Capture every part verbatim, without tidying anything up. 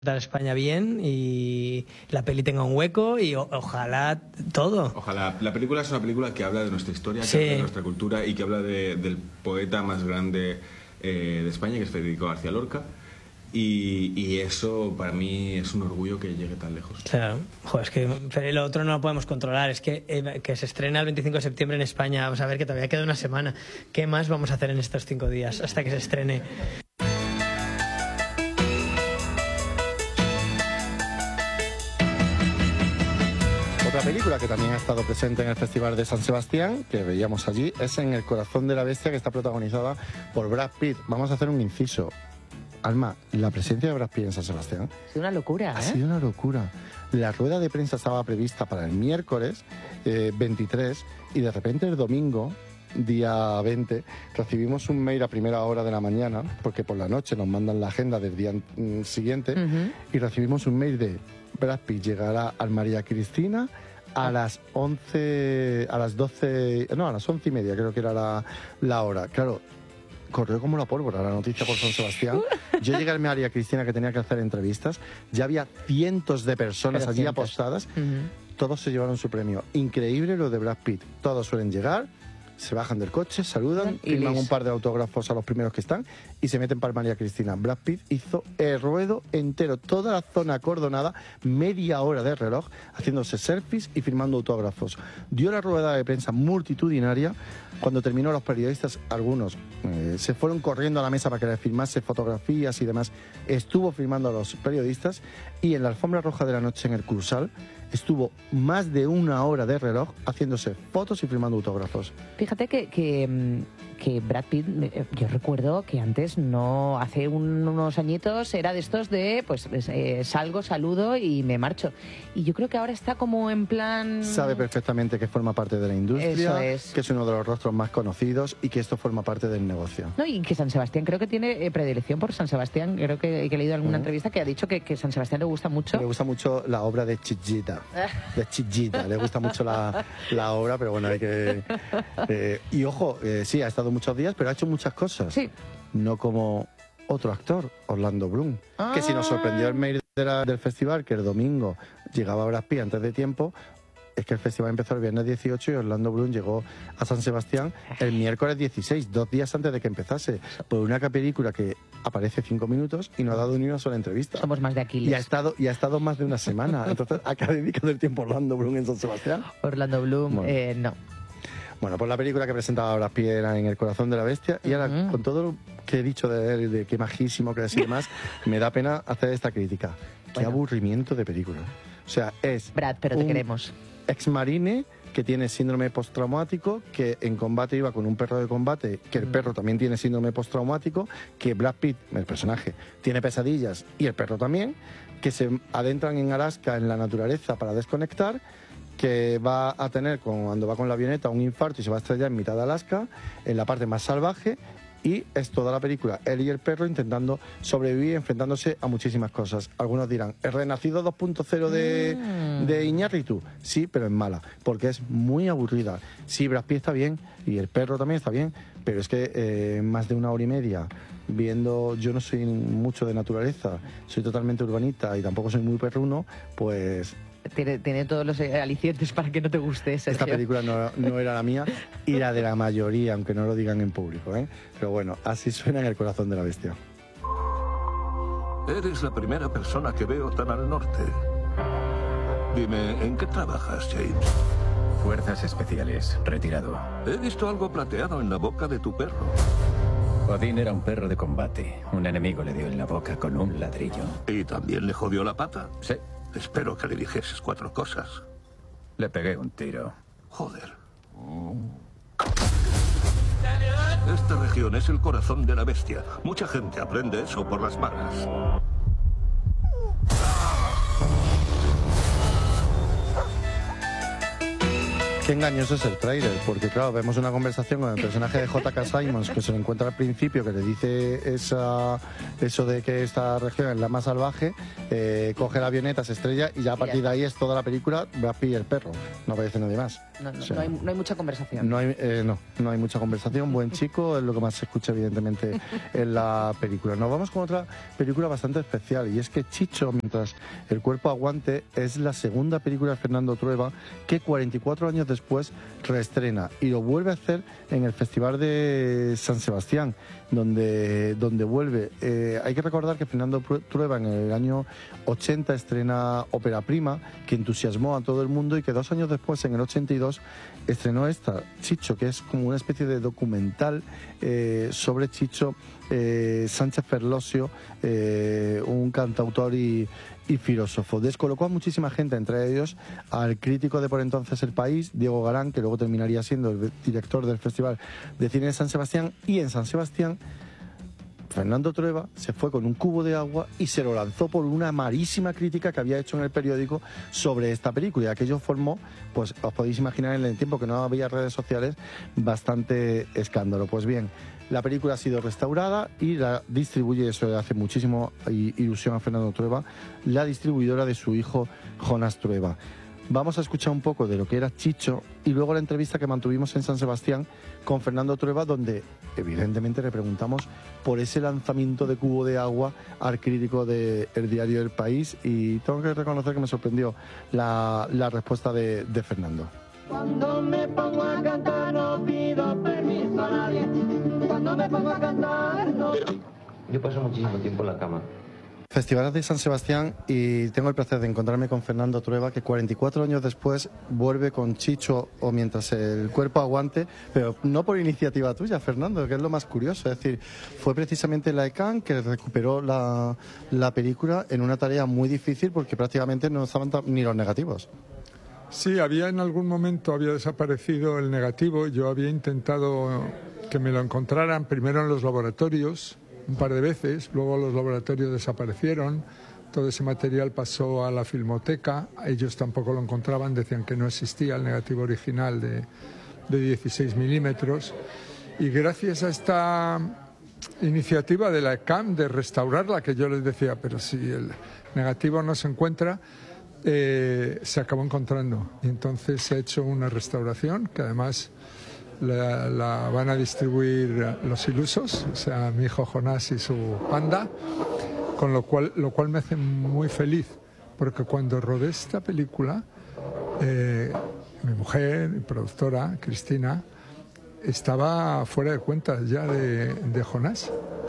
a España bien y la peli tenga un hueco y o, ojalá todo. Ojalá. La película es una película que habla de nuestra historia, que sí. habla de nuestra cultura y que habla de, del poeta más grande eh, de España, que es Federico García Lorca. Y, y eso para mí es un orgullo que llegue tan lejos. Claro. Joder, es que lo otro no lo podemos controlar. Es que, eh, que se estrena el veinticinco de septiembre en España. Vamos a ver que todavía queda una semana. ¿Qué más vamos a hacer en estos cinco días hasta que se estrene? Otra película que también ha estado presente en el Festival de San Sebastián, que veíamos allí, es En el corazón de la bestia, que está protagonizada por Brad Pitt. Vamos a hacer un inciso. Alma, la presencia de Brad Pitt en San Sebastián ha sido una locura, ¿eh? Ha sido una locura. La rueda de prensa estaba prevista para el miércoles eh, veintitrés y de repente el domingo, día veinte, recibimos un mail a primera hora de la mañana, porque por la noche nos mandan la agenda del día mm, siguiente, uh-huh. y recibimos un mail de Brad Pitt llegará al María Cristina a ah. las once, a las doce, no, a las once y media creo que era la, la hora. Claro, corrió como la pólvora la noticia por San Sebastián. Yo llegué al María Cristina, que tenía que hacer entrevistas, ya había cientos de personas Pero allí cientos. apostadas, uh-huh. todos se llevaron su premio. Increíble lo de Brad Pitt, todos suelen llegar, se bajan del coche, saludan, y firman un par de autógrafos a los primeros que están y se meten para María Cristina. Brad Pitt hizo el ruedo entero, toda la zona acordonada, media hora de reloj, haciéndose selfies y firmando autógrafos. Dio la rueda de prensa multitudinaria. Cuando terminó, los periodistas, algunos, eh, se fueron corriendo a la mesa para que les firmase fotografías y demás. Estuvo firmando a los periodistas y en la alfombra roja de la noche en el Cursal estuvo más de una hora de reloj haciéndose fotos y firmando autógrafos. Fíjate que, que, que Brad Pitt, yo recuerdo que antes, no hace un, unos añitos, era de estos de, pues, eh, salgo, saludo y me marcho. Y yo creo que ahora está como en plan... Sabe perfectamente que forma parte de la industria, Eso es. que es uno de los rostros más conocidos y que esto forma parte del negocio. No, y que San Sebastián, creo que tiene eh, predilección por San Sebastián. Creo que, que he leído alguna uh-huh. entrevista que ha dicho que, que San Sebastián le gusta mucho. Le gusta mucho la obra de Chillida. De Chillida, le gusta mucho la, la obra, pero bueno, hay que... Eh, y ojo, eh, sí, ha estado muchos días, pero ha hecho muchas cosas. Sí. No como otro actor, Orlando Bloom, ah. que si nos sorprendió el mail de la, del festival, que el domingo llegaba Brad Pitt antes de tiempo, es que el festival empezó el viernes dieciocho y Orlando Bloom llegó a San Sebastián el miércoles dieciséis, dos días antes de que empezase, por una película que aparece cinco minutos y no ha dado ni una sola entrevista. Somos más de Aquiles. Y ha estado, y ha estado más de una semana. Entonces, ¿a qué ha dedicado el tiempo Orlando Bloom en San Sebastián? Orlando Bloom, bueno. eh, no. Bueno, pues la película que presentaba Brad Pitt era En el corazón de la bestia. Y ahora, uh-huh. con todo lo que he dicho de él, de qué majísimo que es y demás, me da pena hacer esta crítica. Qué bueno. aburrimiento de película. O sea, es... Brad, pero te queremos. Exmarine que tiene síndrome postraumático, que en combate iba con un perro de combate, que el perro también tiene síndrome postraumático, que Brad Pitt, el personaje, tiene pesadillas y el perro también, que se adentran en Alaska, en la naturaleza, para desconectar, que va a tener, cuando va con la avioneta, un infarto y se va a estrellar en mitad de Alaska, en la parte más salvaje, y es toda la película, él y el perro intentando sobrevivir, enfrentándose a muchísimas cosas. Algunos dirán, ¿el Renacido dos punto cero de, mm. de Iñárritu? Sí, pero es mala, porque es muy aburrida. Sí, Brad Pitt está bien, y el perro también está bien, pero es que eh, más de una hora y media viendo, yo no soy mucho de naturaleza, soy totalmente urbanita y tampoco soy muy perruno, pues... Tiene, tiene todos los alicientes para que no te guste, Sergio. Esta película no, no era la mía y la de la mayoría, aunque no lo digan en público, ¿eh? Pero bueno, así suena En el corazón de la bestia. Eres la primera persona que veo tan al norte. Dime, ¿en qué trabajas, James? Fuerzas especiales, retirado. He visto algo plateado en la boca de tu perro. Odín era un perro de combate. Un enemigo le dio en la boca con un ladrillo. ¿Y también le jodió la pata? Sí. Espero que le dijeses cuatro cosas. Le pegué un tiro. Joder. Esta región es el corazón de la bestia. Mucha gente aprende eso por las malas. qué engañoso es el tráiler, porque claro, vemos una conversación con el personaje de J K. Simmons que se lo encuentra al principio, que le dice esa, eso de que esta región es la más salvaje, eh, coge la avioneta, se estrella y ya a partir de ahí es toda la película Brad Pitt y el perro, no aparece nadie más. No, no, O sea, no, hay, no hay mucha conversación. No hay, eh, no, no hay mucha conversación, buen chico, es lo que más se escucha evidentemente en la película. Nos vamos con otra película bastante especial, y es que Chicho, mientras el cuerpo aguante, es la segunda película de Fernando Trueba que cuarenta y cuatro años después reestrena, y lo vuelve a hacer en el Festival de San Sebastián, donde, donde vuelve. Eh, hay que recordar que Fernando Trueba en el año ochenta estrena Ópera Prima, que entusiasmó a todo el mundo, y que dos años después, en el ochenta y dos, estrenó esta, Chicho, que es como una especie de documental eh, sobre Chicho eh, Sánchez Ferlosio, eh, un cantautor y, y filósofo. Descolocó a muchísima gente, entre ellos al crítico de por entonces El País, Diego Garán, que luego terminaría siendo el director del Festival de Cine de San Sebastián. Y en San Sebastián, Fernando Trueba se fue con un cubo de agua y se lo lanzó por una malísima crítica que había hecho en el periódico sobre esta película, y aquello formó, pues os podéis imaginar, en el tiempo que no había redes sociales, bastante escándalo. Pues bien, la película ha sido restaurada y la distribuye, eso le hace muchísimo ilusión a Fernando Trueba, la distribuidora de su hijo Jonás Trueba. Vamos a escuchar un poco de lo que era Chicho y luego la entrevista que mantuvimos en San Sebastián con Fernando Trueba, donde evidentemente le preguntamos por ese lanzamiento de cubo de agua al crítico del diario El País, y tengo que reconocer que me sorprendió la, la respuesta de, de Fernando. Cuando me pongo a cantar no pido permiso a nadie. Cuando me pongo a cantar no... Yo paso muchísimo tiempo en la cama. Festivales de San Sebastián, y tengo el placer de encontrarme con Fernando Trueba, que cuarenta y cuatro años después vuelve con Chicho o Mientras el cuerpo aguante, pero no por iniciativa tuya, Fernando, que es lo más curioso. Es decir, fue precisamente la E C A N que recuperó la, la película en una tarea muy difícil, porque prácticamente no estaban ni los negativos. Sí, había en algún momento había desaparecido el negativo. Yo había intentado que me lo encontraran primero en los laboratorios un par de veces, luego los laboratorios desaparecieron, todo ese material pasó a la Filmoteca, ellos tampoco lo encontraban, decían que no existía el negativo original de, de dieciséis milímetros, y gracias a esta iniciativa de la E C A M de restaurarla, que yo les decía, pero si el negativo no se encuentra, eh, se acabó encontrando, y entonces se ha hecho una restauración que además La, la van a distribuir los ilusos, o sea, mi hijo Jonás y su panda, con lo cual, lo cual me hace muy feliz, porque cuando rodé esta película, eh, mi mujer, mi productora, Cristina, estaba fuera de cuentas ya de, de Jonás.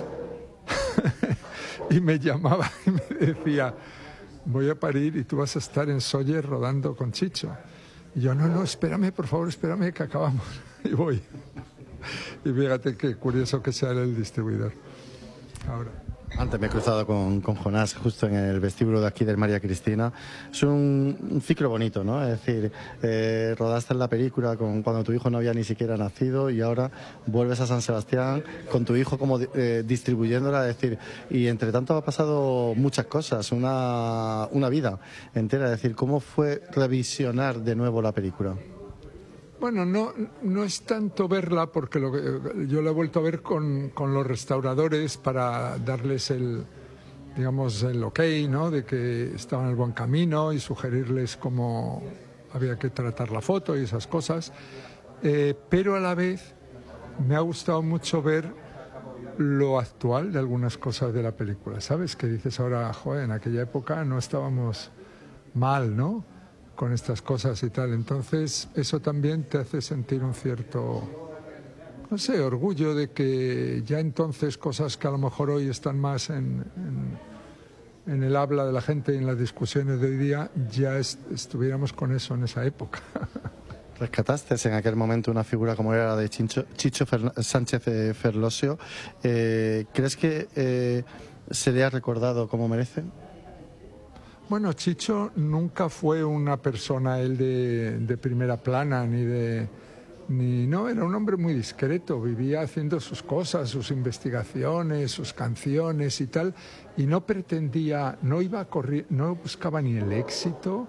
Y me llamaba y me decía, voy a parir y tú vas a estar en Sóller rodando con Chicho. Y yo, no, no, espérame, por favor, espérame que acabamos. Y voy. Y fíjate qué curioso que sea el distribuidor. Ahora. Antes me he cruzado con, con Jonás justo en el vestíbulo de aquí del María Cristina. Es un, un ciclo bonito, ¿no? Es decir, eh, rodaste en la película con, cuando tu hijo no había ni siquiera nacido, y ahora vuelves a San Sebastián con tu hijo como eh, distribuyéndola. Es decir, y entre tanto ha pasado muchas cosas, una, una vida entera. Es decir, ¿cómo fue revisionar de nuevo la película? Bueno, no, no es tanto verla, porque lo que, yo la he vuelto a ver con, con los restauradores para darles el, digamos, el ok, ¿no?, de que estaban en el buen camino, y sugerirles cómo había que tratar la foto y esas cosas. Eh, pero a la vez me ha gustado mucho ver lo actual de algunas cosas de la película, ¿sabes? Que dices ahora, joder, en aquella época no estábamos mal, ¿no?, con estas cosas y tal. Entonces eso también te hace sentir un cierto, no sé, orgullo de que ya entonces cosas que a lo mejor hoy están más en, en, en el habla de la gente y en las discusiones de hoy día, ya est- estuviéramos con eso en esa época. Rescataste en aquel momento una figura como era la de Chicho, Chicho Fer- Sánchez Ferlosio. Eh, ¿Crees que eh, se le ha recordado como merece? Bueno, Chicho nunca fue una persona él de, de primera plana, ni de... Ni, no, era un hombre muy discreto, vivía haciendo sus cosas, sus investigaciones, sus canciones y tal, y no pretendía, no iba a correr, no buscaba ni el éxito,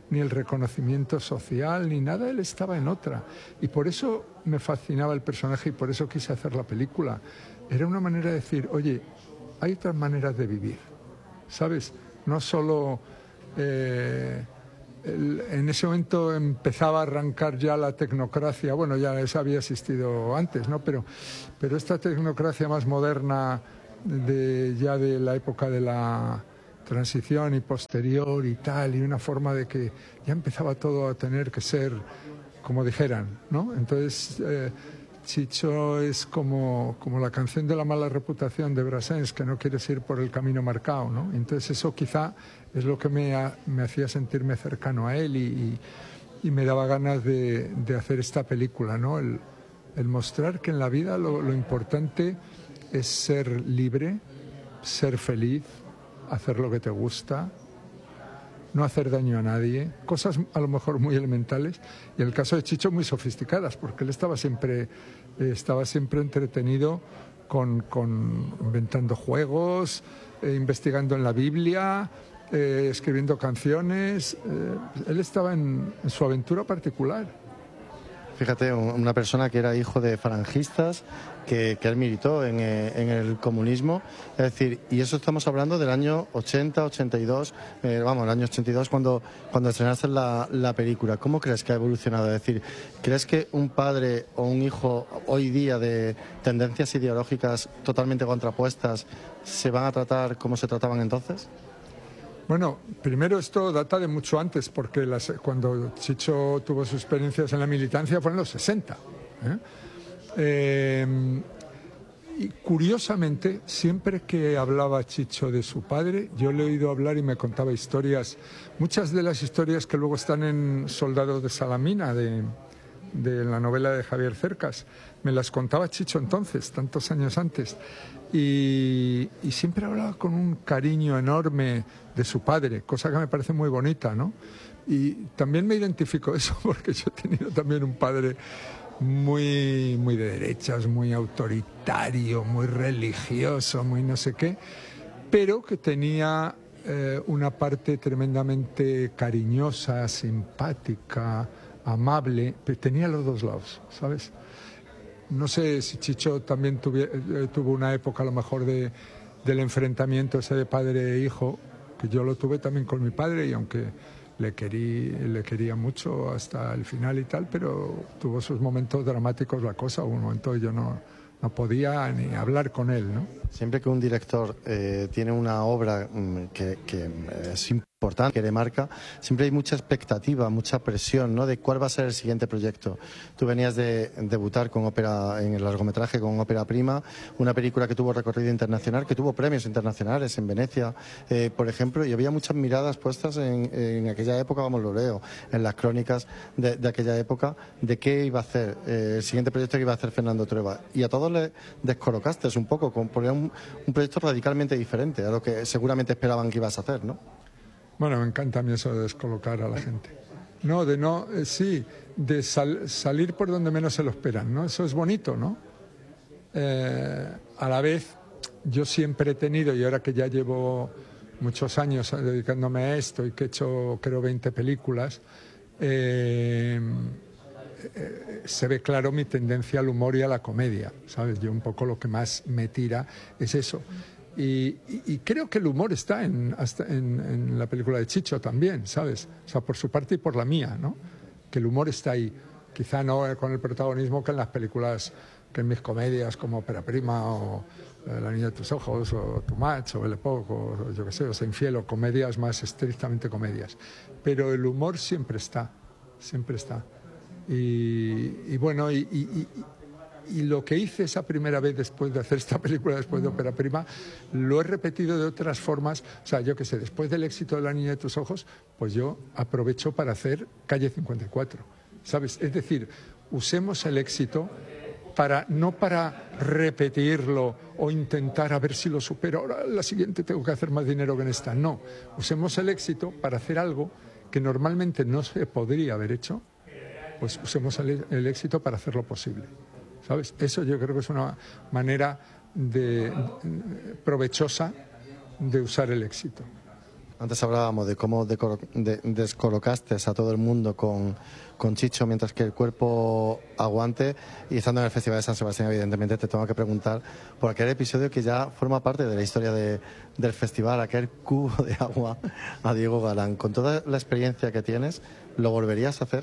ni el reconocimiento social, ni nada, él estaba en otra. Y por eso me fascinaba el personaje y por eso quise hacer la película. Era una manera de decir, oye, hay otras maneras de vivir, ¿sabes? No solo... Eh, el, en ese momento empezaba a arrancar ya la tecnocracia, bueno, ya esa había existido antes, ¿no? Pero, pero esta tecnocracia más moderna, de, ya de la época de la transición y posterior y tal, y una forma de que ya empezaba todo a tener que ser como dijeran, ¿no? Entonces eh, Chicho es como, como la canción de la mala reputación de Brassens, que no quieres ir por el camino marcado, ¿no? Entonces eso quizá es lo que me, ha, me hacía sentirme cercano a él y, y, y me daba ganas de, de hacer esta película, ¿no? El, el mostrar que en la vida lo, lo importante es ser libre, ser feliz, hacer lo que te gusta, no hacer daño a nadie, cosas a lo mejor muy elementales, y en el caso de Chicho muy sofisticadas, porque él estaba siempre, eh, estaba siempre entretenido con, con inventando juegos, eh, investigando en la Biblia, eh, escribiendo canciones. Eh, él estaba en, en su aventura particular. Fíjate, una persona que era hijo de falangistas, que, que él militó en, eh, en el comunismo, es decir, y eso estamos hablando del año ochenta, ochenta y dos, eh, vamos, el año ochenta y dos cuando, cuando estrenaste la, la película. ¿Cómo crees que ha evolucionado? Es decir, ¿crees que un padre o un hijo hoy día de tendencias ideológicas totalmente contrapuestas se van a tratar como se trataban entonces? Bueno, primero esto data de mucho antes, porque las, cuando Chicho tuvo sus experiencias en la militancia fue en los sesenta. ¿eh? Eh, y curiosamente, siempre que hablaba Chicho de su padre, yo le he oído hablar y me contaba historias, muchas de las historias que luego están en Soldados de Salamina, de, de la novela de Javier Cercas, me las contaba Chicho entonces, tantos años antes. Y, y siempre hablaba con un cariño enorme de su padre, cosa que me parece muy bonita, ¿no? Y también me identifico eso porque yo he tenido también un padre muy, muy de derechas, muy autoritario, muy religioso, muy no sé qué, pero que tenía eh, una parte tremendamente cariñosa, simpática, amable, pero tenía los dos lados, ¿sabes? No sé si Chicho también tuvi- tuvo una época a lo mejor de, del enfrentamiento ese de padre e hijo, que yo lo tuve también con mi padre y aunque le, querí, le quería mucho hasta el final y tal, pero tuvo sus momentos dramáticos la cosa, un momento yo no, no podía ni hablar con él, ¿no? Siempre que un director eh, tiene una obra mm, que, que es importante, que le marca, siempre hay mucha expectativa, mucha presión, ¿no? De cuál va a ser el siguiente proyecto. Tú venías de debutar con ópera, en el largometraje con Ópera Prima, una película que tuvo recorrido internacional, que tuvo premios internacionales en Venecia, eh, por ejemplo, y había muchas miradas puestas en, en aquella época, vamos, lo leo, en las crónicas de, de aquella época, de qué iba a hacer eh, el siguiente proyecto que iba a hacer Fernando Trueba. Y a todos les descolocaste un poco, con, porque era un, un proyecto radicalmente diferente a lo que seguramente esperaban que ibas a hacer, ¿no? Bueno, me encanta a mí eso de descolocar a la gente. No, de no, eh, sí, de sal, salir por donde menos se lo esperan, ¿no? Eso es bonito, ¿no? Eh, a la vez, yo siempre he tenido, y ahora que ya llevo muchos años dedicándome a esto y que he hecho, creo, veinte películas, eh, eh, se ve claro mi tendencia al humor y a la comedia, ¿sabes? Yo un poco lo que más me tira es eso. Y, y, y creo que el humor está en, hasta en, en la película de Chicho también, ¿sabes? O sea, por su parte y por la mía, ¿no? Que el humor está ahí. Quizá no con el protagonismo que en las películas, que en mis comedias como Ópera Prima o eh, La niña de tus ojos o Too Much o Belle Époque o yo qué sé, o Sea Infiel o comedias más estrictamente comedias. Pero el humor siempre está, siempre está. Y, y bueno, y... y, y Y lo que hice esa primera vez después de hacer esta película, después de Ópera Prima, lo he repetido de otras formas. O sea, yo qué sé, después del éxito de La niña de tus ojos, pues yo aprovecho para hacer Calle cincuenta y cuatro, ¿sabes? Es decir, usemos el éxito para, no para repetirlo o intentar a ver si lo supero. Ahora, la siguiente tengo que hacer más dinero que en esta. No, usemos el éxito para hacer algo que normalmente no se podría haber hecho, pues usemos el, el éxito para hacerlo posible. ¿Sabes? Eso yo creo que es una manera de, de, provechosa de usar el éxito. Antes hablábamos de cómo decoro- de- descolocaste a todo el mundo con, con Chicho mientras que el cuerpo aguante, y estando en el Festival de San Sebastián evidentemente te tengo que preguntar por aquel episodio que ya forma parte de la historia de, del festival, aquel cubo de agua a Diego Galán. Con toda la experiencia que tienes, ¿lo volverías a hacer?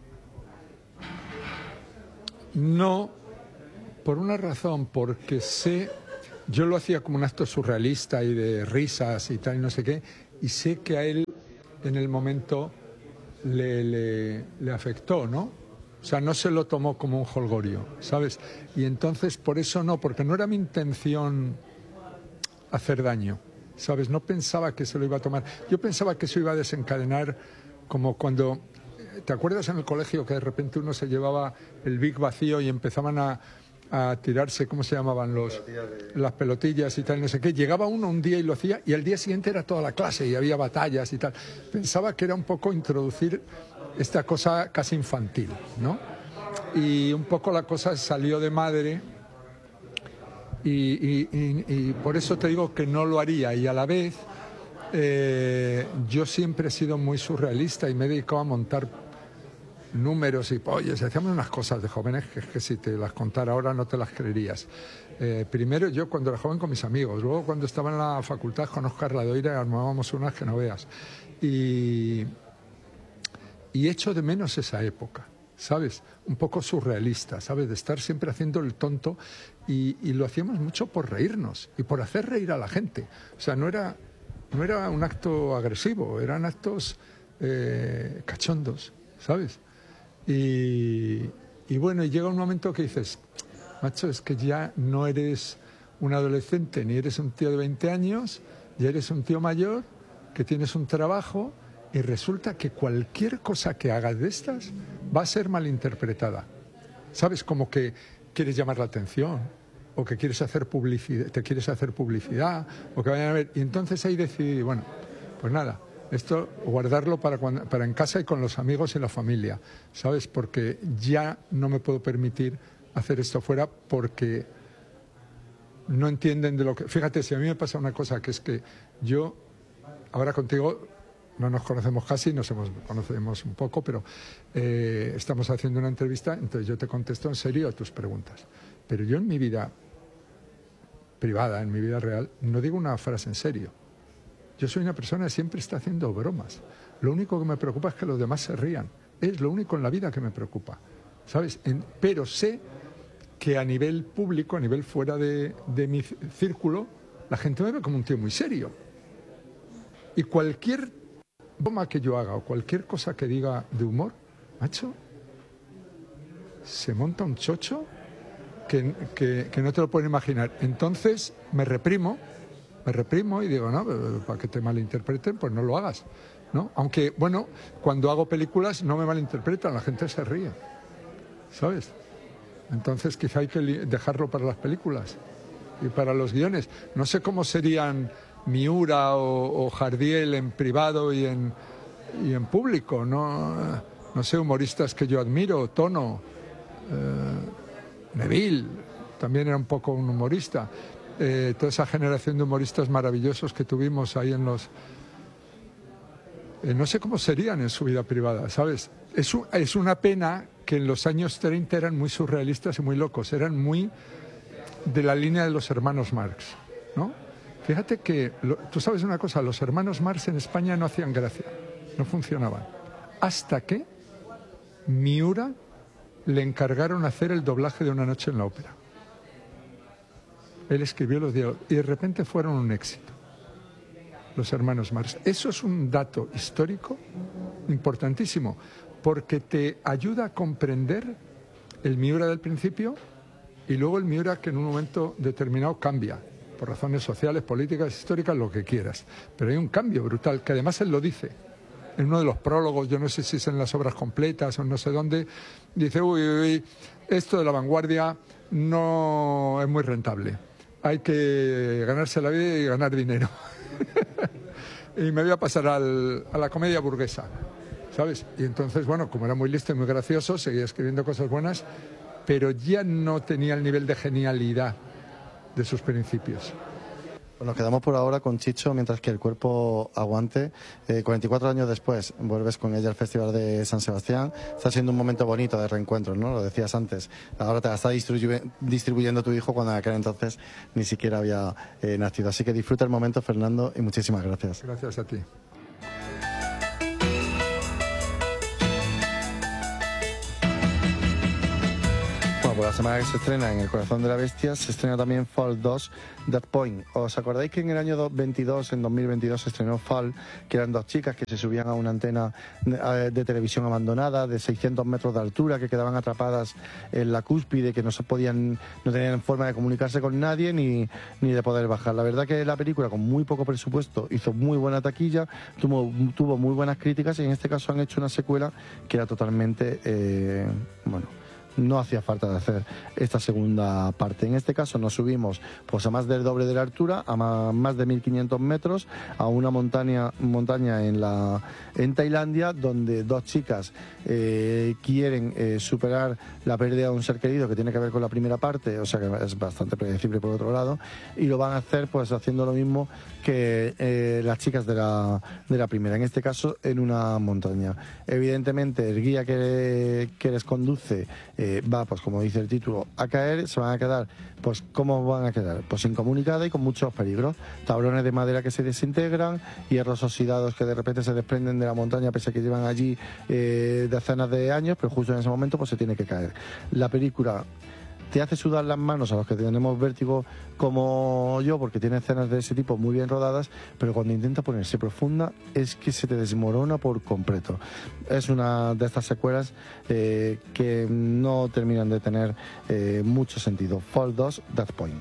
No, por una razón, porque sé, yo lo hacía como un acto surrealista y de risas y tal y no sé qué, y sé que a él en el momento le, le, le afectó, ¿no? O sea, no se lo tomó como un jolgorio, ¿sabes? Y entonces por eso no, porque no era mi intención hacer daño, ¿sabes? No pensaba que se lo iba a tomar. Yo pensaba que eso iba a desencadenar como cuando... ¿Te acuerdas en el colegio que de repente uno se llevaba el Big vacío y empezaban a, a tirarse, ¿cómo se llamaban? los Las pelotillas y tal, no sé qué. Llegaba uno un día y lo hacía y al día siguiente era toda la clase y había batallas y tal. Pensaba que era un poco introducir esta cosa casi infantil, ¿no? Y un poco la cosa salió de madre y, y, y, y por eso te digo que no lo haría. Y a la vez eh, yo siempre he sido muy surrealista y me he dedicado a montar números y pollos, hacíamos unas cosas de jóvenes que, que si te las contara ahora no te las creerías. Eh, primero yo cuando era joven con mis amigos, luego cuando estaba en la facultad con Óscar Ladoira armábamos unas que no veas. Y, y echo de menos esa época, ¿sabes? Un poco surrealista, ¿sabes? De estar siempre haciendo el tonto y, y lo hacíamos mucho por reírnos y por hacer reír a la gente. O sea, no era, no era un acto agresivo, eran actos eh, cachondos, ¿sabes? Y, y bueno, y llega un momento que dices, macho, es que ya no eres un adolescente ni eres un tío de veinte años, ya eres un tío mayor que tienes un trabajo y resulta que cualquier cosa que hagas de estas va a ser malinterpretada. ¿Sabes? Como que quieres llamar la atención o que quieres hacer publicidad, te quieres hacer publicidad o que vayan a ver. Y entonces ahí decidí, bueno, pues nada. Esto guardarlo para, cuando, para en casa y con los amigos y la familia, ¿sabes? Porque ya no me puedo permitir hacer esto fuera porque no entienden de lo que... Fíjate, si a mí me pasa una cosa, que es que yo, ahora contigo, no nos conocemos casi, nos hemos, conocemos un poco, pero eh, estamos haciendo una entrevista, entonces yo te contesto en serio a tus preguntas. Pero yo en mi vida privada, en mi vida real, no digo una frase en serio. Yo soy una persona que siempre está haciendo bromas. Lo único que me preocupa es que los demás se rían. Es lo único en la vida que me preocupa, ¿sabes? En, pero sé que a nivel público, a nivel fuera de, de mi círculo, la gente me ve como un tío muy serio. Y cualquier broma que yo haga o cualquier cosa que diga de humor, macho, se monta un chocho que, que, que no te lo puedes imaginar. Entonces me reprimo. Me reprimo y digo, no, para que te malinterpreten, pues no lo hagas, ¿no? Aunque, bueno, cuando hago películas no me malinterpretan, la gente se ríe, ¿sabes? Entonces quizá hay que dejarlo para las películas y para los guiones. No sé cómo serían Miura o, o Jardiel en privado y en, y en público, ¿no? No sé, humoristas que yo admiro, Tono, eh, Neville, también era un poco un humorista. Eh, toda esa generación de humoristas maravillosos que tuvimos ahí en los... Eh, no sé cómo serían en su vida privada, ¿sabes? Es, un, es una pena que en los años treinta eran muy surrealistas y muy locos, eran muy de la línea de los hermanos Marx, ¿no? Fíjate que, lo, tú sabes una cosa, los hermanos Marx en España no hacían gracia, no funcionaban, hasta que Miura le encargaron hacer el doblaje de Una noche en la ópera. Él escribió los diálogos y de repente fueron un éxito, los hermanos Marx. Eso es un dato histórico importantísimo, porque te ayuda a comprender el Miura del principio y luego el Miura que en un momento determinado cambia, por razones sociales, políticas, históricas, lo que quieras. Pero hay un cambio brutal, que además él lo dice. En uno de los prólogos, yo no sé si es en las obras completas o no sé dónde, dice, uy, uy, uy, esto de la vanguardia no es muy rentable. Hay que ganarse la vida y ganar dinero. Y me voy a pasar al, a la comedia burguesa, ¿sabes? Y entonces, bueno, como era muy listo y muy gracioso, seguía escribiendo cosas buenas, pero ya no tenía el nivel de genialidad de sus principios. Pues nos quedamos por ahora con Chicho mientras que el cuerpo aguante. Eh, cuarenta y cuatro años después vuelves con ella al Festival de San Sebastián. Está siendo un momento bonito de reencuentro, ¿no? Lo decías antes. Ahora te la está distribu distribuyendo tu hijo cuando en aquel entonces ni siquiera había eh, nacido. Así que disfruta el momento, Fernando, y muchísimas gracias. Gracias a ti. Bueno, por la semana que se estrena En el corazón de la bestia, se estrena también Fall dos, That Point. ¿Os acordáis que en el año veintidós, en dos mil veintidós, se estrenó Fall, que eran dos chicas que se subían a una antena de, de televisión abandonada de seiscientos metros de altura, que quedaban atrapadas en la cúspide, que no se podían, no tenían forma de comunicarse con nadie ni, ni de poder bajar? La verdad que la película, con muy poco presupuesto, hizo muy buena taquilla, tuvo, tuvo muy buenas críticas, y en este caso han hecho una secuela que era totalmente, eh, bueno... no hacía falta de hacer esta segunda parte. En este caso nos subimos pues a más del doble de la altura, a más de mil quinientos metros, a una montaña, montaña en, la, en Tailandia, donde dos chicas eh, quieren eh, superar la pérdida de un ser querido, que tiene que ver con la primera parte, o sea que es bastante predecible por otro lado, y lo van a hacer pues haciendo lo mismo que eh, las chicas de la, de la primera, en este caso en una montaña. Evidentemente el guía que, que les conduce eh, va, pues como dice el título, a caer. Se van a quedar, pues ¿cómo van a quedar? Pues incomunicadas y con muchos peligros. Tablones de madera que se desintegran, hierros oxidados que de repente se desprenden de la montaña pese a que llevan allí eh, decenas de años, pero justo en ese momento pues se tiene que caer. La película te hace sudar las manos a los que tenemos vértigo como yo, porque tiene escenas de ese tipo muy bien rodadas, pero cuando intenta ponerse profunda es que se te desmorona por completo. Es una de estas secuelas eh, que no terminan de tener eh, mucho sentido. Fall dos, That Point.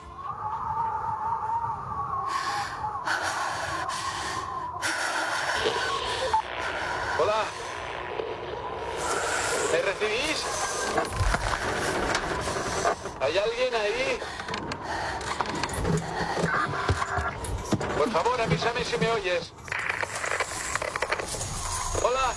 Hola. ¿Me recibís? ¿Hay alguien ahí? Por favor, avísame si me oyes. Hola.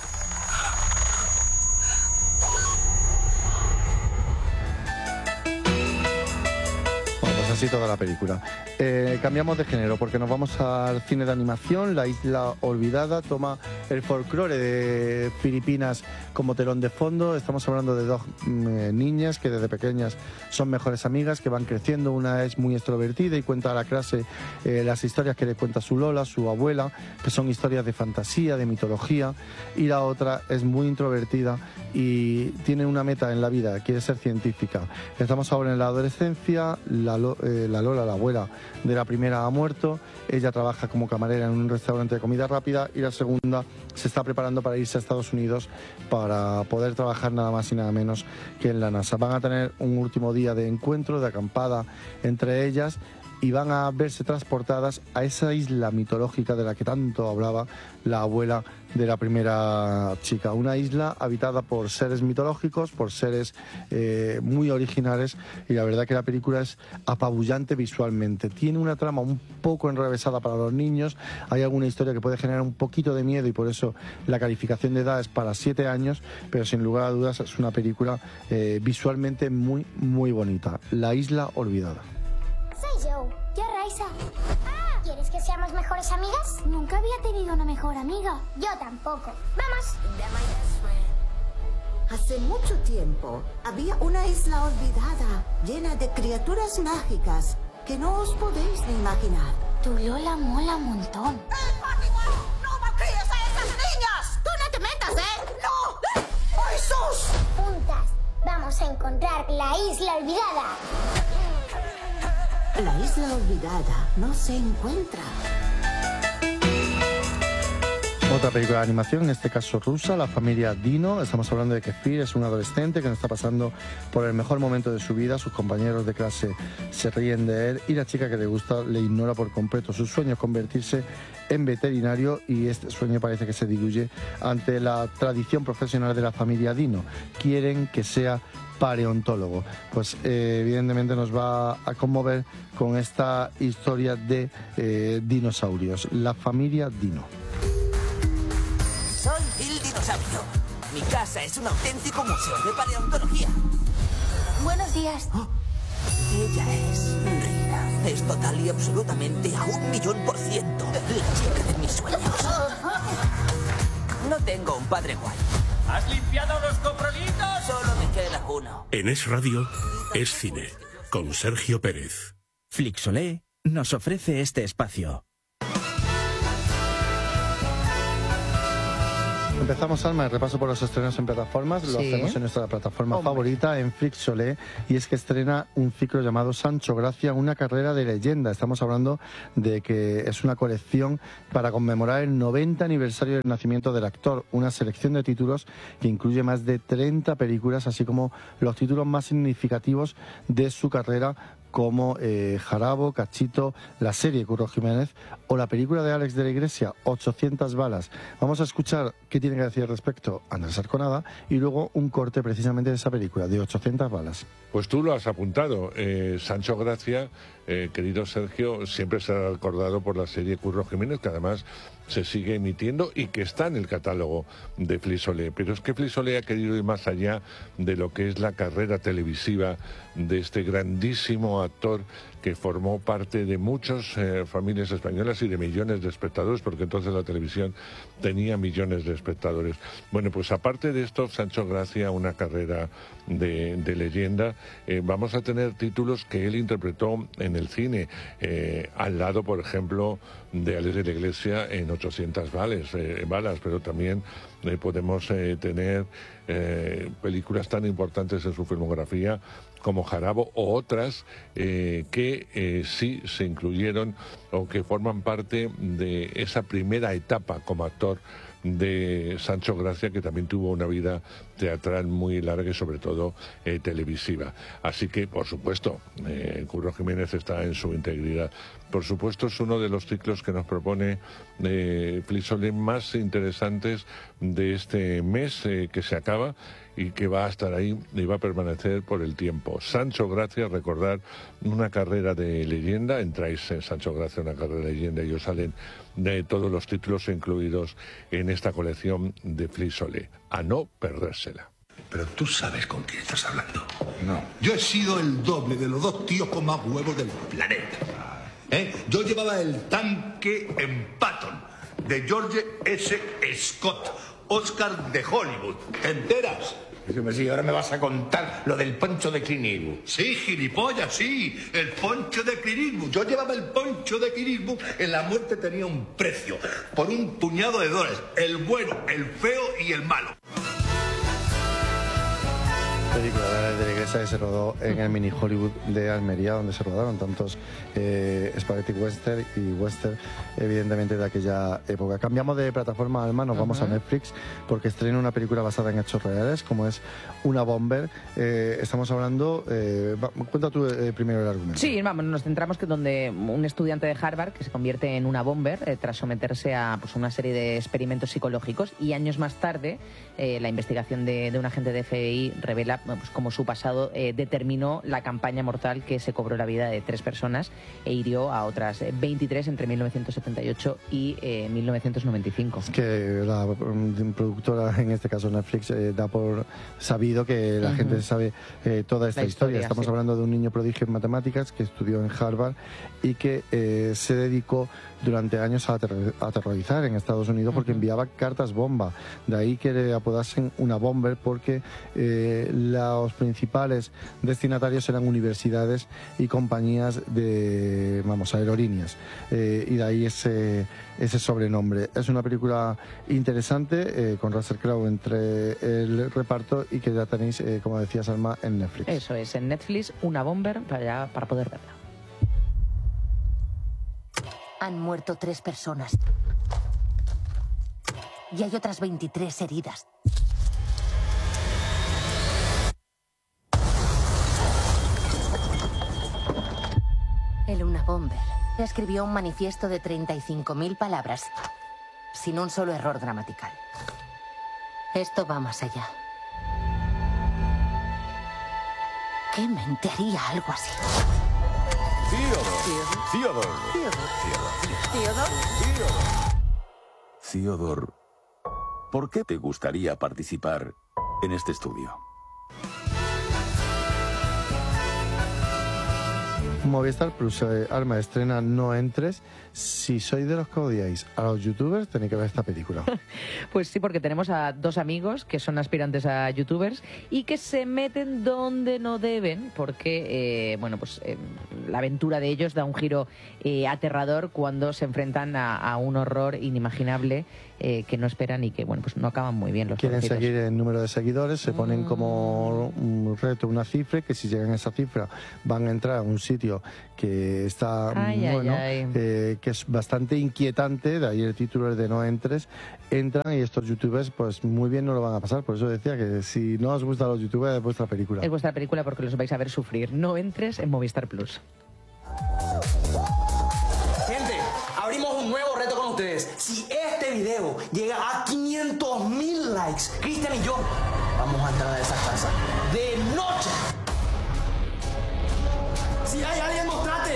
Bueno, pues así toda la película. Eh, cambiamos de género porque nos vamos al cine de animación. La Isla Olvidada toma el folclore de Filipinas como telón de fondo. Estamos hablando de dos eh, niñas que desde pequeñas son mejores amigas, que van creciendo. Una es muy extrovertida y cuenta a la clase eh, las historias que le cuenta su Lola, su abuela, que son historias de fantasía, de mitología, y la otra es muy introvertida y tiene una meta en la vida, quiere ser científica. Estamos ahora en la adolescencia. La, eh, la Lola, la abuela de la primera, ha muerto. Ella trabaja como camarera en un restaurante de comida rápida, y la segunda se está preparando para irse a Estados Unidos para poder trabajar nada más y nada menos que en la NASA. Van a tener un último día de encuentro, de acampada entre ellas, y van a verse transportadas a esa isla mitológica de la que tanto hablaba la abuela de la primera chica. Una isla habitada por seres mitológicos, por seres eh, muy originales, y la verdad que la película es apabullante visualmente. Tiene una trama un poco enrevesada para los niños, hay alguna historia que puede generar un poquito de miedo y por eso la calificación de edad es para siete años, pero sin lugar a dudas es una película eh, visualmente muy, muy bonita. La Isla Olvidada. Soy Joe, yo Raisa. Ah, ¿quieres que seamos mejores amigas? Nunca había tenido una mejor amiga. Yo tampoco. ¡Vamos! Hace mucho tiempo había una isla olvidada, llena de criaturas mágicas que no os podéis ni imaginar. Tu Lola mola un montón. ¡Eh, Máximo! ¡No malcríes a esas niñas! ¡Tú no te metas, eh! ¡No! ¡Oh, Jesús! Juntas vamos a encontrar la isla olvidada. La isla olvidada no se encuentra. Otra película de animación, en este caso rusa, La familia Dino. Estamos hablando de que Kefir es un adolescente que no está pasando por el mejor momento de su vida. Sus compañeros de clase se ríen de él y la chica que le gusta le ignora por completo. Su sueño es convertirse en veterinario, y este sueño parece que se diluye ante la tradición profesional de la familia Dino. Quieren que sea paleontólogo. Pues eh, evidentemente nos va a conmover con esta historia de eh, dinosaurios. La familia Dino. Soy Bill Dinosaurio. Mi casa es un auténtico museo de paleontología. Buenos días. Oh, ella es Rina. Es total y absolutamente a un millón por ciento la chica de mis sueños. No tengo un padre guay. ¿Has limpiado los coprolitos? Solo me queda uno. En Es Radio, Es Cine, con Sergio Pérez. Flixolé nos ofrece este espacio. Empezamos, Alma, el repaso por los estrenos en plataformas. Lo Sí. hacemos en nuestra plataforma Hombre. favorita, en Flixolé, y es que estrena un ciclo llamado Sancho Gracia, una carrera de leyenda. Estamos hablando de que es una colección para conmemorar el noventa aniversario del nacimiento del actor, una selección de títulos que incluye más de treinta películas, así como los títulos más significativos de su carrera, como eh, Jarabo, Cachito, la serie Curro Jiménez o la película de Alex de la Iglesia, ochocientas balas. Vamos a escuchar qué tiene que decir al respecto Andrés Arconada y luego un corte precisamente de esa película, de ochocientas balas. Pues tú lo has apuntado. Eh, Sancho Gracia, eh, querido Sergio, siempre será recordado por la serie Curro Jiménez, que además se sigue emitiendo y que está en el catálogo de Flixolé. Pero es que Flixolé ha querido ir más allá de lo que es la carrera televisiva de este grandísimo actor que formó parte de muchas eh, familias españolas y de millones de espectadores, porque entonces la televisión tenía millones de espectadores. Bueno, pues aparte de esto, Sancho Gracia, una carrera de, de leyenda, eh, vamos a tener títulos que él interpretó en el cine, eh, al lado, por ejemplo, de Alex de la Iglesia en ochocientas balas, eh, balas pero también eh, podemos eh, tener eh, películas tan importantes en su filmografía como Jarabo o otras eh, que eh, sí se incluyeron o que forman parte de esa primera etapa como actor de Sancho Gracia, que también tuvo una vida teatral muy larga y sobre todo eh, televisiva. Así que, por supuesto, eh, Curro Jiménez está en su integridad. Por supuesto, es uno de los ciclos que nos propone eh, Flixolé más interesantes de este mes eh, que se acaba y que va a estar ahí y va a permanecer por el tiempo. Sancho Gracia, recordar, una carrera de leyenda. Entráis en Sancho Gracia, una carrera de leyenda, y os salen de todos los títulos incluidos en esta colección de Flixolé. A no perdérsela. Pero tú sabes con quién estás hablando. No. Yo he sido el doble de los dos tíos con más huevos del planeta. ¿Eh? Yo llevaba el tanque en Patton, de George S. Scott, Oscar de Hollywood. ¿Te enteras? Sí, ahora me vas a contar lo del poncho de Clint Eastwood. Sí, gilipollas, sí, el poncho de Clint Eastwood. Yo llevaba el poncho de Clint Eastwood, en la muerte tenía un precio, por un puñado de dólares, el bueno, el feo y el malo. Película de Alex de la Iglesia que se rodó en el mini Hollywood de Almería, donde se rodaron tantos eh, spaghetti western y western, evidentemente de aquella época. Cambiamos de plataforma, Alma, nos vamos Ajá. a Netflix, porque estrena una película basada en hechos reales, como es Una Bomber. Eh, estamos hablando... Eh, va, cuenta tú eh, primero el argumento. Sí, vamos, nos centramos que donde un estudiante de Harvard que se convierte en una bomber eh, tras someterse a pues, una serie de experimentos psicológicos, y años más tarde eh, la investigación de, de un agente de F B I revela bueno, pues, cómo su pasado eh, determinó la campaña mortal que se cobró la vida de tres personas e hirió a otras veintitrés entre mil novecientos setenta y ocho y eh, mil novecientos noventa y cinco. Que la um, productora, en este caso Netflix, eh, da por sabido que la Ujú. gente sabe eh, toda esta La historia. historia, Estamos sí. hablando de un niño prodigio en matemáticas que estudió en Harvard y que eh, se dedicó durante años a aterro- a aterrorizar en Estados Unidos porque enviaba cartas bomba. De ahí que le apodasen una bomber, porque eh, los principales destinatarios eran universidades y compañías de, vamos, aerolíneas. Eh, y de ahí ese, ese sobrenombre. Es una película interesante, eh, con Russell Crowe entre el reparto, y que ya tenéis, eh, como decías, Alma, en Netflix. Eso es, en Netflix, Una Bomber para, para poder verla. Han muerto tres personas. Y hay otras veintitrés heridas. El Una Bomber escribió un manifiesto de treinta y cinco mil palabras, sin un solo error gramatical. Esto va más allá. ¿Qué mente haría algo así? Theodore. ¿Theodore? Theodore, ¿por qué te gustaría participar en este estudio? Movistar Plus, eh, Alma, estrena No Entres. Si sois de los que odiáis a los youtubers, tenéis que ver esta película. Pues sí, porque tenemos a dos amigos que son aspirantes a youtubers y que se meten donde no deben, porque, eh, bueno, pues eh, la aventura de ellos da un giro eh, aterrador cuando se enfrentan a, a un horror inimaginable eh, que no esperan y que, bueno, pues no acaban muy bien los Quieren pobrecitos. seguir el número de seguidores, se ponen como un reto, una cifra, que si llegan a esa cifra van a entrar a un sitio que está, Ay, bueno, ay, ay. Eh, que es bastante inquietante, de ahí el título es de No Entres. Entran y estos youtubers pues muy bien no lo van a pasar, por eso decía que si no os gustan los youtubers es vuestra película. Es vuestra película porque los vais a ver sufrir. No Entres en Movistar Plus. Gente, abrimos un nuevo reto con ustedes. Si este video llega a quinientos mil likes, Cristian y yo vamos a entrar a esa casa de noche. Si hay alguien, mostrate.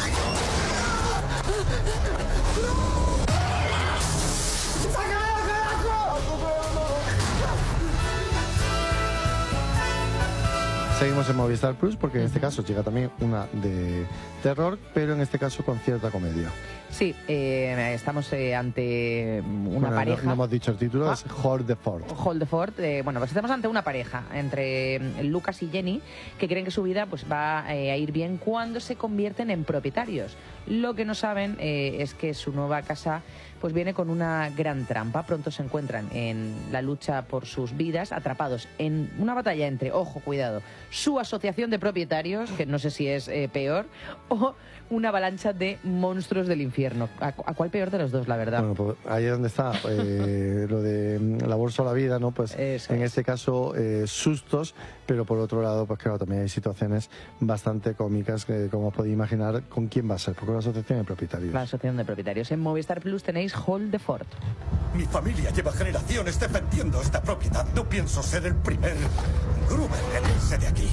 Seguimos en Movistar Plus porque en este caso llega también una de terror, pero en este caso con cierta comedia. Sí, eh, estamos eh, ante una Bueno, pareja. No, no hemos dicho el título, Ah. es Hold the Fort. Hold the Fort, eh, bueno, pues estamos ante una pareja entre mm, Lucas y Jenny que creen que su vida pues va eh, a ir bien cuando se convierten en propietarios. Lo que no saben eh, es que su nueva casa pues viene con una gran trampa. Pronto se encuentran en la lucha por sus vidas, atrapados en una batalla entre, ojo, cuidado, su asociación de propietarios, que no sé si es eh, peor, o una avalancha de monstruos del infierno. ¿A, a cuál peor de los dos, la verdad? Bueno, pues ahí es donde está eh, lo de mm, la bolsa o la vida, ¿no? Pues Eso en es. este caso eh, sustos, pero por otro lado, pues claro, también hay situaciones bastante cómicas que, como os podéis imaginar, ¿con quién va a ser? Porque la asociación de propietarios. La asociación de propietarios. En Movistar Plus tenéis Hold the Fort. Mi familia lleva generaciones defendiendo esta propiedad. No pienso ser el primer Gruber en irse de aquí.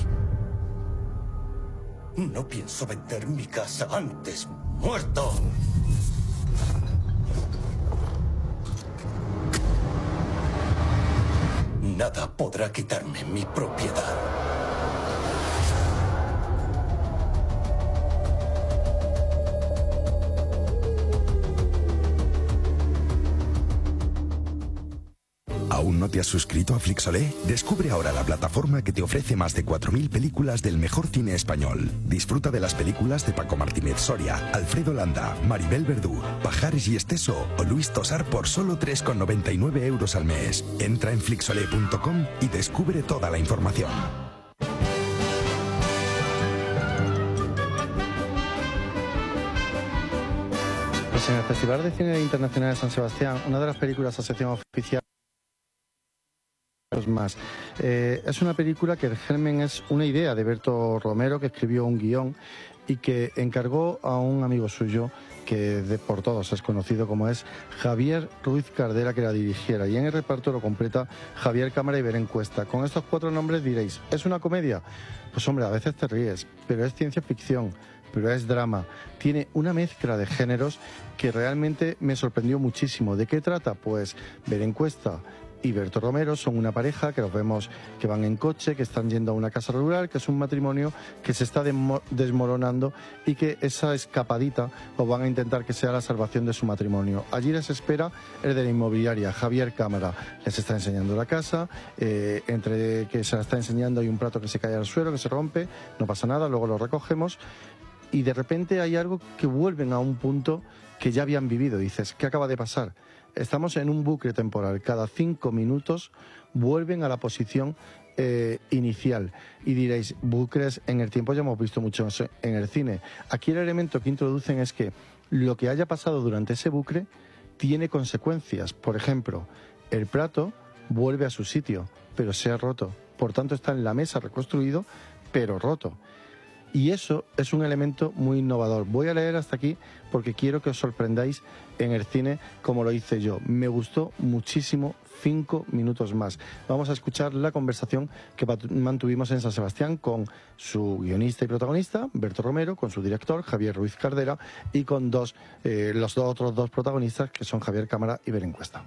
No pienso vender mi casa antes muerto. Nada podrá quitarme mi propiedad. ¿Aún no te has suscrito a Flixolé? Descubre ahora la plataforma que te ofrece más de cuatro mil películas del mejor cine español. Disfruta de las películas de Paco Martínez Soria, Alfredo Landa, Maribel Verdú, Pajares y Esteso o Luis Tosar por solo tres con noventa y nueve euros al mes. Entra en flixolé punto com y descubre toda la información. Pues en el Festival de Cine Internacional de San Sebastián, una de las películas a sección oficial más. Eh, es una película que el germen es una idea de Berto Romero, que escribió un guión y que encargó a un amigo suyo que de, por todos es conocido como es Javier Ruiz Cardera, que la dirigiera, y en el reparto lo completa Javier Cámara y Belén Cuesta. Con estos cuatro nombres diréis, ¿es una comedia? Pues hombre, a veces te ríes, pero es ciencia ficción, pero es drama. Tiene una mezcla de géneros que realmente me sorprendió muchísimo. ¿De qué trata? Pues Belén Cuesta y Berto Romero son una pareja que los vemos que van en coche, que están yendo a una casa rural, que es un matrimonio que se está desmoronando y que esa escapadita o van a intentar que sea la salvación de su matrimonio. Allí les espera el de la inmobiliaria, Javier Cámara. Les está enseñando la casa, eh, entre que se la está enseñando hay un plato que se cae al suelo, que se rompe, no pasa nada, luego lo recogemos y de repente hay algo que vuelven a un punto que ya habían vivido. Dices, ¿qué acaba de pasar? Estamos en un bucle temporal. Cada cinco minutos vuelven a la posición eh, inicial. Y diréis, bucles en el tiempo ya hemos visto mucho en el cine. Aquí el elemento que introducen es que lo que haya pasado durante ese bucle tiene consecuencias. Por ejemplo, el plato vuelve a su sitio, pero se ha roto. Por tanto, está en la mesa reconstruido, pero roto. Y eso es un elemento muy innovador. Voy a leer hasta aquí porque quiero que os sorprendáis en el cine como lo hice yo. Me gustó muchísimo, cinco minutos más. Vamos a escuchar la conversación que mantuvimos en San Sebastián con su guionista y protagonista, Berto Romero, con su director, Javier Ruiz Cardera, y con dos, eh, los dos, otros dos protagonistas, que son Javier Cámara y Belén Cuesta.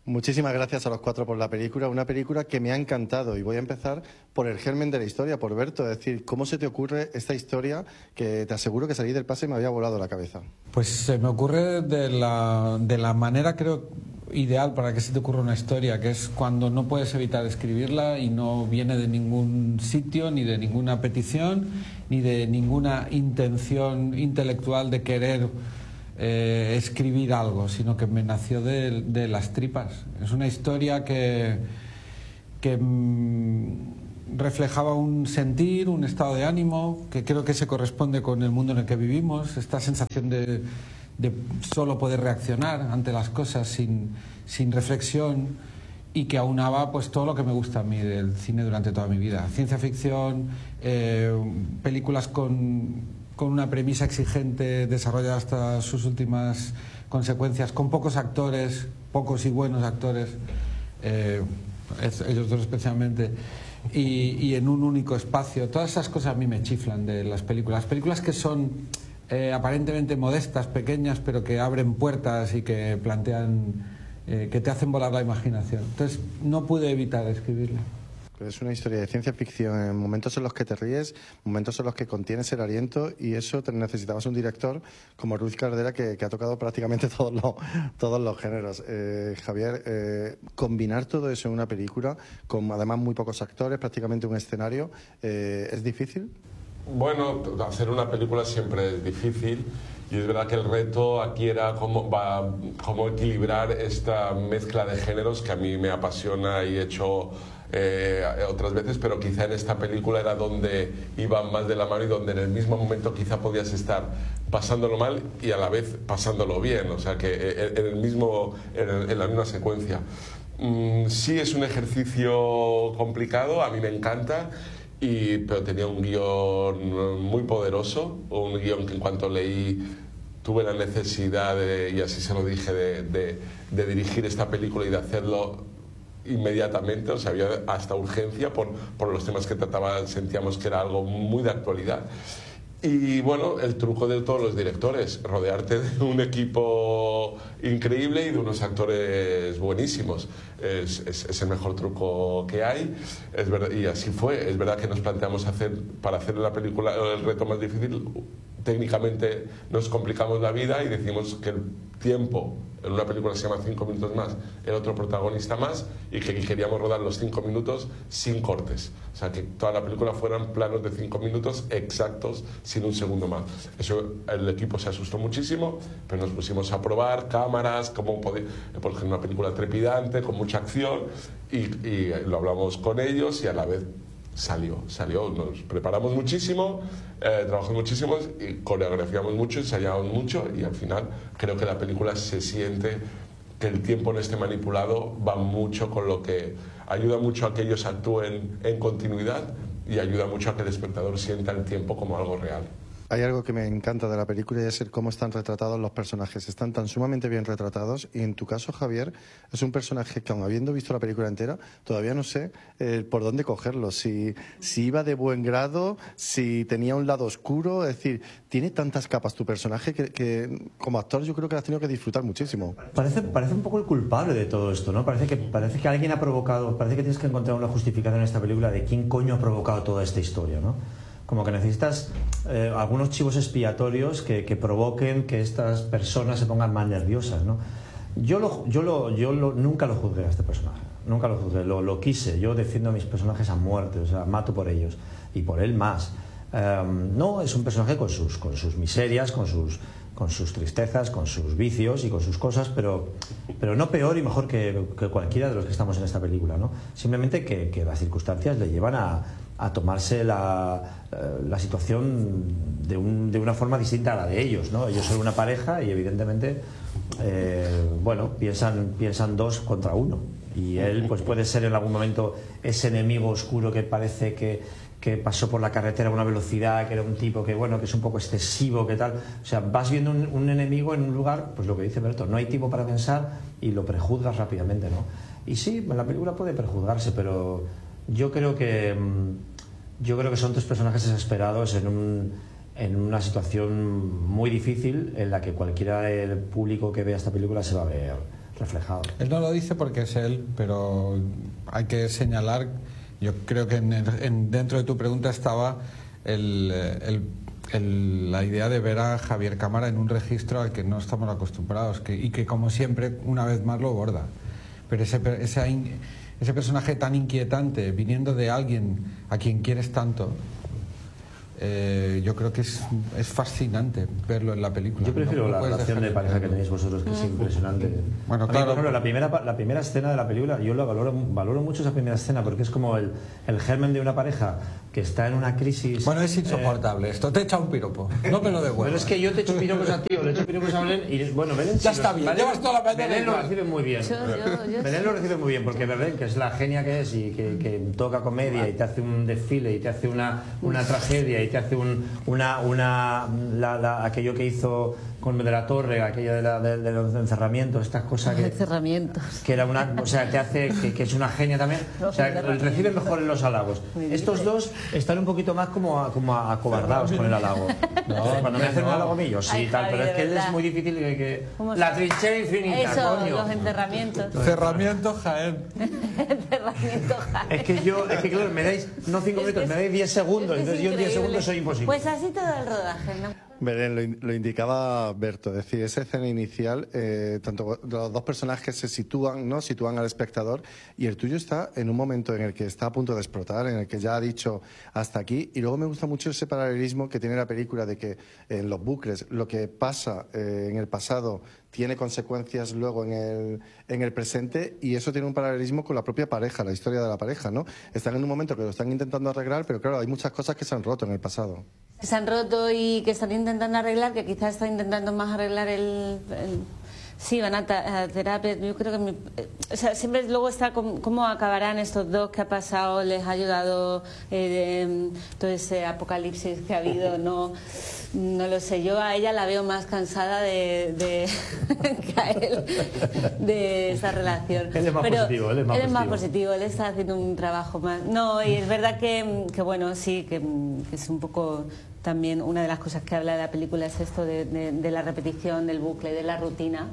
Muchísimas gracias a los cuatro por la película, una película que me ha encantado y voy a empezar por el germen de la historia, por Berto, es decir, ¿cómo se te ocurre esta historia que te aseguro que salí del pase y me había volado la cabeza? Pues se me ocurre de la, de la manera, creo, ideal para que se te ocurra una historia, que es cuando no puedes evitar escribirla y no viene de ningún sitio, ni de ninguna petición, ni de ninguna intención intelectual de querer Eh, escribir algo, sino que me nació de, de las tripas. Es una historia que, que mmm, reflejaba un sentir, un estado de ánimo, que creo que se corresponde con el mundo en el que vivimos, esta sensación de, de solo poder reaccionar ante las cosas sin, sin reflexión, y que aunaba pues todo lo que me gusta a mí del cine durante toda mi vida. Ciencia ficción, eh, películas con... con una premisa exigente desarrollada hasta sus últimas consecuencias, con pocos actores, pocos y buenos actores, eh, ellos dos especialmente, y, y en un único espacio. Todas esas cosas a mí me chiflan de las películas. Películas que son eh, aparentemente modestas, pequeñas, pero que abren puertas y que plantean, eh, que te hacen volar la imaginación. Entonces no pude evitar escribirla. Es una historia de ciencia ficción en momentos en los que te ríes, momentos en los que contienes el aliento, y eso te necesitabas un director como Ruiz Cardera que, que ha tocado prácticamente todos los, todos los géneros. Eh, Javier, eh, combinar todo eso en una película, con además muy pocos actores, prácticamente un escenario, eh, ¿es difícil? Bueno, hacer una película siempre es difícil. Y es verdad que el reto aquí era cómo, va, cómo equilibrar esta mezcla de géneros que a mí me apasiona y he hecho eh, otras veces, pero quizá en esta película era donde iban más de la mano y donde en el mismo momento quizá podías estar pasándolo mal y a la vez pasándolo bien, o sea que en, el mismo, en, el, en la misma secuencia. Mm, sí es un ejercicio complicado, a mí me encanta. Y, pero tenía un guión muy poderoso, un guión que en cuanto leí tuve la necesidad, de, y así se lo dije, de, de, de dirigir esta película y de hacerlo inmediatamente, o sea, había hasta urgencia por, por los temas que trataba, sentíamos que era algo muy de actualidad. Y bueno, el truco de todos los directores, rodearte de un equipo increíble y de unos actores buenísimos. Es, es, es el mejor truco que hay, es verdad, y así fue. Es verdad que nos planteamos hacer, para hacer la película, el reto más difícil, técnicamente nos complicamos la vida y decimos que el tiempo en una película se llama cinco minutos más, el otro protagonista más, y que queríamos rodar los cinco minutos sin cortes, o sea que toda la película fueran planos de cinco minutos exactos sin un segundo más. Eso, el equipo se asustó muchísimo, pero nos pusimos a probar cámaras, cómo poder, porque es una película trepidante con mucha acción, y, y lo hablamos con ellos y a la vez salió, salió, nos preparamos muchísimo, eh, trabajamos muchísimo, y coreografiamos mucho, ensayamos mucho, y al final creo que la película se siente que el tiempo no esté manipulado, va mucho con lo que ayuda mucho a que ellos actúen en continuidad y ayuda mucho a que el espectador sienta el tiempo como algo real. Hay algo que me encanta de la película y es el cómo están retratados los personajes. Están tan sumamente bien retratados, y en tu caso, Javier, es un personaje que, aun habiendo visto la película entera, todavía no sé eh, por dónde cogerlo. Si, si iba de buen grado, si tenía un lado oscuro, es decir, tiene tantas capas tu personaje que, que como actor yo creo que has tenido que disfrutar muchísimo. Parece, parece un poco el culpable de todo esto, ¿no? Parece que, parece que alguien ha provocado, parece que tienes que encontrar una justificación en esta película de quién coño ha provocado toda esta historia, ¿no? Como que necesitas eh, algunos chivos expiatorios que, que provoquen que estas personas se pongan más nerviosas, ¿no? Yo, lo, yo, lo, yo lo, nunca lo juzgué a este personaje, nunca lo juzgué, lo, lo quise. Yo defiendo a mis personajes a muerte, o sea, mato por ellos y por él más. Um, no, es un personaje con sus, con sus miserias, con sus, con sus tristezas, con sus vicios y con sus cosas, pero, pero no peor y mejor que, que cualquiera de los que estamos en esta película, ¿no? Simplemente que, que las circunstancias le llevan a, a tomarse la, la situación de, un, de una forma distinta a la de ellos, ¿no? Ellos son una pareja y evidentemente eh, bueno, piensan, piensan dos contra uno, y él pues puede ser en algún momento ese enemigo oscuro que parece que, que pasó por la carretera a una velocidad, que era un tipo que bueno, que es un poco excesivo, que tal, o sea, vas viendo un, un enemigo en un lugar, pues lo que dice Berto, no hay tiempo para pensar y lo prejuzgas rápidamente, ¿no? Y sí, la película puede prejuzgarse, pero yo creo que yo creo que son tres personajes desesperados en un, en una situación muy difícil en la que cualquiera del público que vea esta película se va a ver reflejado. Él no lo dice porque es él, pero hay que señalar, yo creo que en el, en, dentro de tu pregunta estaba el, el, el, la idea de ver a Javier Cámara en un registro al que no estamos acostumbrados que, y que como siempre una vez más lo borda. Pero ese, ese, ese personaje tan inquietante viniendo de alguien a quien quieres tanto, Eh, yo creo que es, es fascinante verlo en la película. Yo prefiero no la relación de pareja que tenéis vosotros, que es impresionante. Bueno, mí, claro. por ejemplo, la primera, la primera escena de la película, yo lo valoro, valoro mucho esa primera escena porque es como el, el germen de una pareja que está en una crisis. Bueno, es insoportable. Eh, esto te echa un piropo. No me lo devuelvas. Pero es que yo te echo piropos a ti, o le echo piropos a Belén y bueno, Belén ya está bien. Belén, toda la Belén lo recibe muy bien. Yo, yo, yo Belén sí. lo recibe muy bien porque Belén, que es la genia que es y que, que toca comedia y te hace un desfile y te hace una, una tragedia y te hace un, una, una la, la, aquello que hizo con de la torre, aquello de, la, de, de los encerramientos, estas cosas que, encerramientos. que era una, o sea, te hace que, que es una genia también, o sea, recibe mejor en los halagos. Estos dos están un poquito más como, a, como acobardados con el halago. No, cuando me hacen un halago mío, sí, Ay, tal, Javi, pero es que él verdad. es muy difícil que, que... la trinchera infinita, Eso, coño. los encerramientos. Cerramiento Jaén. Encerramiento Jaén. Es que yo, es que claro, me dais no cinco minutos, me dais diez segundos, es entonces yo en diez segundos soy imposible. Pues así todo el rodaje, ¿no? Belén, lo, in- lo indicaba Berto, es decir, esa escena inicial, eh, tanto los dos personajes se sitúan, ¿no? Sitúan al espectador y el tuyo está en un momento en el que está a punto de explotar, en el que ya ha dicho hasta aquí, y luego me gusta mucho ese paralelismo que tiene la película de que en los bucles lo que pasa eh, en el pasado tiene consecuencias luego en el, en el presente, y eso tiene un paralelismo con la propia pareja, la historia de la pareja, ¿no? Están en un momento que lo están intentando arreglar, pero claro, hay muchas cosas que se han roto en el pasado. Que se han roto y que están intentando arreglar, que quizás están intentando más arreglar el... el... Sí, van a, ta- a terapia. Yo creo que mi, eh, o sea, siempre luego está com- cómo acabarán estos dos, qué ha pasado, les ha ayudado eh, de, todo ese apocalipsis que ha habido, no no lo sé. Yo a ella la veo más cansada de, de que a él de esa relación. Él es más Pero positivo, él es más él es más positivo. positivo, él está haciendo un trabajo más. No, y es verdad que, que bueno, sí, que, que es un poco también una de las cosas que habla de la película es esto de, de, de la repetición, del bucle, de la rutina.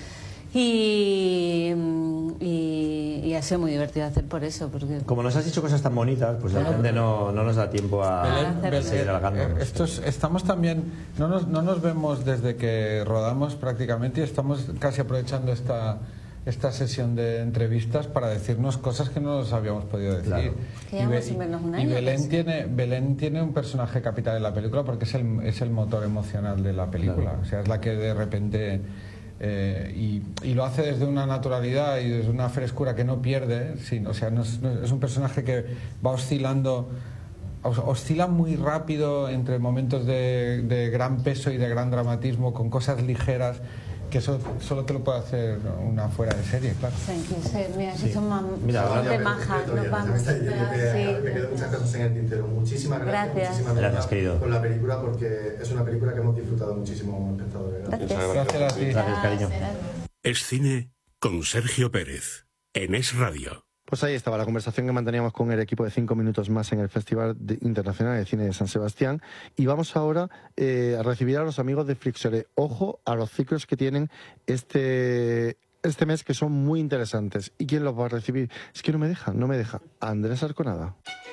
Y, y, y ha sido muy divertido hacer por eso. Porque... Como nos has dicho cosas tan bonitas, pues de repente no, no nos da tiempo a, Belén, a seguir alargando. eh, esto es- estamos también, no nos, no nos vemos desde que rodamos prácticamente y estamos casi aprovechando esta, esta sesión de entrevistas para decirnos cosas que no nos habíamos podido decir. Claro. Que Y, llevamos Be- sin vernos un y año, Belén, casi. tiene, Belén tiene un personaje capital en la película porque es el, es el motor emocional de la película. Claro. O sea, es la que de repente... Eh, y, y lo hace desde una naturalidad y desde una frescura que no pierde, sí, o sea, no es, no es- es un personaje que va oscilando, os- oscila muy rápido entre momentos de, de gran peso y de gran dramatismo con cosas ligeras, que eso solo te lo puede hacer una fuera de serie, claro. Thank you, sí, mira, Sí. son más Mira, son ahora de ya- maja, Oye, nos vamos. ya me está- ya me queda- Sí. me quedan muchas cosas en el tintero. Muchísimas gracias. Gracias. Muchísimas Gracias, querido. Con la película, porque es una película que hemos disfrutado muchísimo como espectadores. Gracias. Gracias a ti. Gracias, cariño. Es cine con Sergio Pérez, en Es Radio. Pues ahí estaba la conversación que manteníamos con el equipo de Cinco Minutos Más en el Festival de- Internacional de Cine de San Sebastián. Y vamos ahora eh, a recibir a los amigos de Flixolé. Ojo a los ciclos que tienen este, este mes, que son muy interesantes. ¿Y quién los va a recibir? Es que no me deja, no me deja. Andrés Arconada.